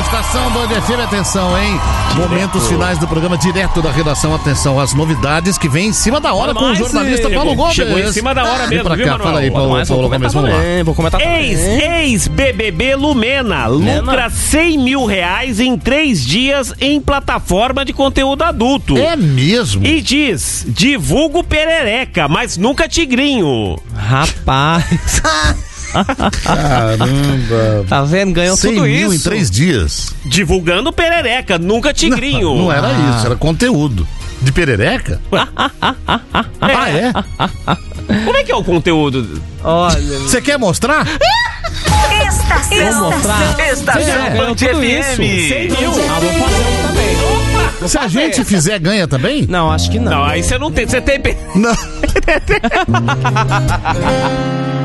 Estação Band FM, atenção, hein? Momentos finais do programa, direto da redação. Atenção, as novidades que vem em cima da hora com o jornalista Paulo Gomes. Chegou em cima da hora mesmo, pra viu, cá, Manuel? fala aí, Paulo Gomes, vamos lá. Vou comentar também. Ex-BBB Lumena lucra R$100 mil em 3 dias em plataforma de conteúdo adulto. É mesmo? E diz, divulgo perereca, mas nunca tigrinho. Rapaz. Caramba. Tá vendo? Ganhou 100 tudo mil isso. em 3 dias. Divulgando perereca, nunca tigrinho. Não era isso, era conteúdo. De perereca? É? Como é que é o conteúdo? Olha. Você quer mostrar? Vou mostrar. Estação Ganhou tudo isso. 100 mil. Vou fazer um também. Se a gente fizer, ganha também? Não, acho que não. Não, aí você não tem. Você tem. Não.